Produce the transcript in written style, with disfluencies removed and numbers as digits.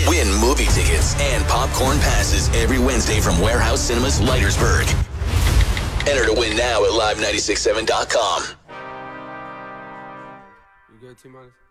Win movie tickets and popcorn passes every Wednesday from Warehouse Cinemas, Leitersburg. Enter to win now at live967.com. You good, T-minus?